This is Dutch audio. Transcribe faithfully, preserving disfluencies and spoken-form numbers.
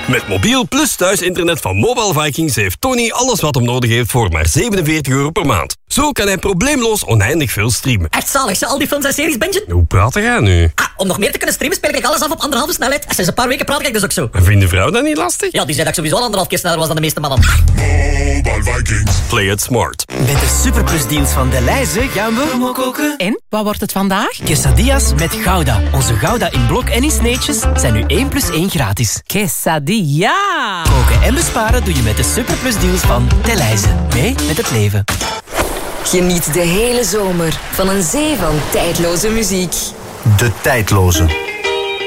Met mobiel plus thuisinternet van Mobile Vikings heeft Tony alles wat hem nodig heeft voor maar zevenenveertig euro per maand. Zo kan hij probleemloos oneindig veel streamen. Echt zalig, ze al die films en series bingen? Hoe praat jij nu? Ah, om nog meer te kunnen streamen speel ik alles af op anderhalve snelheid. En sinds een paar weken praat ik dus ook zo. En vindt de vrouw dat niet lastig? Ja, die zei dat ik sowieso al anderhalf keer sneller was dan de meeste mannen. Mobile Vikings. Play it smart. Met de Superplus deals van Delhaize gaan we koken. En, wat wordt het vandaag? Quesadillas met Gouda. Onze Gouda in blok en in sneetjes zijn nu één plus één gratis. Quesadilla! Koken en besparen doe je met de Superplus deals van Delhaize. Mee met het leven. Geniet de hele zomer van een zee van tijdloze muziek. De tijdloze.